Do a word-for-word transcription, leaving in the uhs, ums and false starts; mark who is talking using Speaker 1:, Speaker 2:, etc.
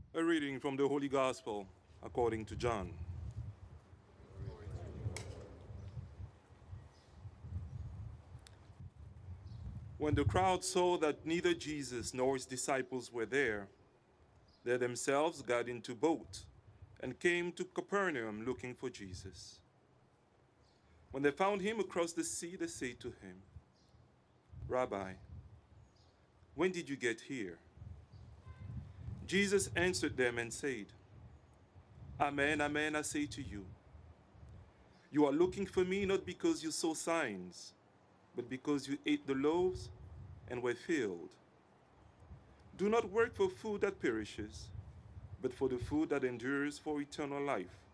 Speaker 1: A reading from the Holy Gospel according to John. When the crowd saw that neither Jesus nor his disciples were there, they themselves got into boat and came to Capernaum looking for Jesus. When they found him across the sea, they said to him, "Rabbi, when did you get here?" Jesus answered them and said, "Amen, amen, I say to you, you are looking for me not because you saw signs, but because you ate the loaves and were filled. Do not work for food that perishes, but for the food that endures for eternal life,